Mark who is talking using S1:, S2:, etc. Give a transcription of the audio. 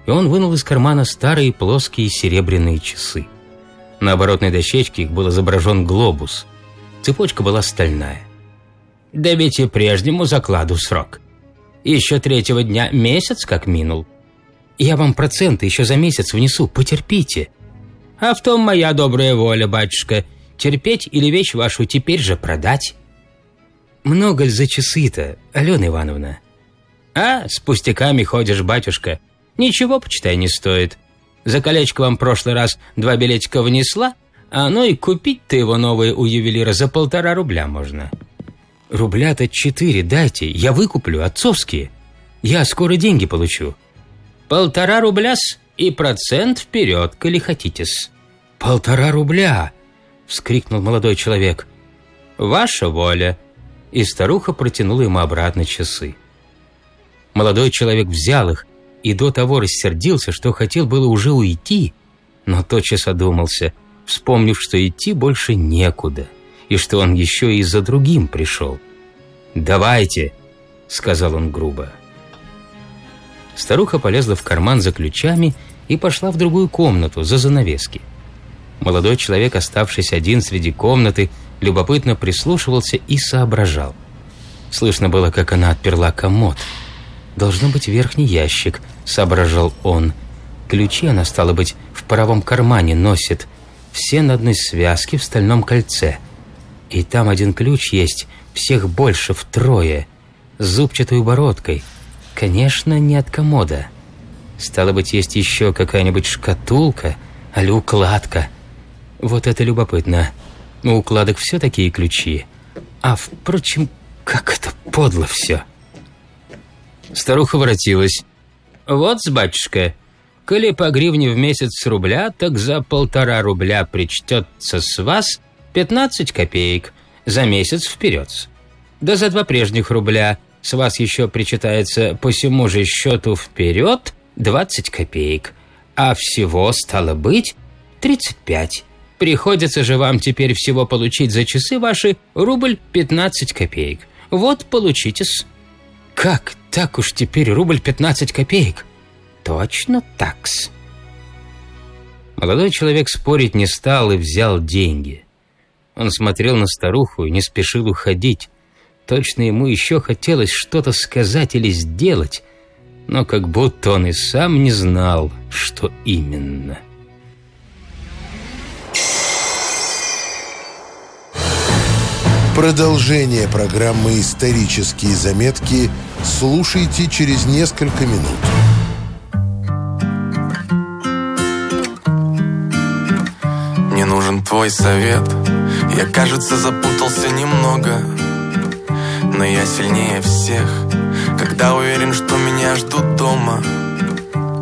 S1: и он вынул из кармана старые плоские серебряные часы. На оборотной дощечке их был изображен глобус. Цепочка была стальная. «Да ведь и прежнему закладу срок. Еще 3-го дня месяц как минул. Я вам проценты еще за месяц внесу, потерпите». «А в том моя добрая воля, батюшка, терпеть или вещь вашу теперь же продать». «Много ли за часы-то, Алена Ивановна?» «А, с пустяками ходишь, батюшка. Ничего, почитай, не стоит. За колечко вам в прошлый раз 2 билетика внесла, а оно и купить-то его новое у ювелира за 1,5 рубля можно». «Рубля-то 4 дайте, я выкуплю, отцовские. Я скоро деньги получу». 1,5 рубля-с и процент вперед, коли хотите-с. 1,5 рубля! — вскрикнул молодой человек. «Ваша воля!» И старуха протянула ему обратно часы. Молодой человек взял их и до того рассердился, что хотел было уже уйти, но тотчас одумался, вспомнив, что идти больше некуда, и что он еще и за другим пришел. «Давайте!» — сказал он грубо. Старуха полезла в карман за ключами и пошла в другую комнату, за занавески. Молодой человек, оставшись один среди комнаты, любопытно прислушивался и соображал. Слышно было, как она отперла комод. «Должно быть верхний ящик», — соображал он. «Ключи она, стало быть, в паровом кармане носит. Все на одной связке в стальном кольце. И там один ключ есть, всех больше втрое, с зубчатой бородкой. Конечно, не от комода. Стало быть, есть еще какая-нибудь шкатулка, али укладка. Вот это любопытно. У укладок все такие ключи. А, впрочем, как это подло все». Старуха воротилась. «Вот-с, батюшка, коли по гривне в месяц с рубля, так за 1,5 рубля причтется с вас 15 копеек за месяц вперед. Да за 2 прежних рубля с вас еще причитается по сему же счету вперед 20 копеек. А всего, стало быть, 35. Приходится же вам теперь всего получить за часы ваши рубль 15 копеек. Вот, получите-с». «Как так уж теперь рубль 15 копеек?» «Точно так-с». Молодой человек спорить не стал и взял деньги. Он смотрел на старуху и не спешил уходить. Точно ему еще хотелось что-то сказать или сделать, но как будто он и сам не знал, что именно.
S2: Продолжение программы «Исторические заметки» слушайте через несколько минут.
S3: Мне нужен твой совет. Я, кажется, запутался немного, но я сильнее всех, когда уверен, что меня ждут дома.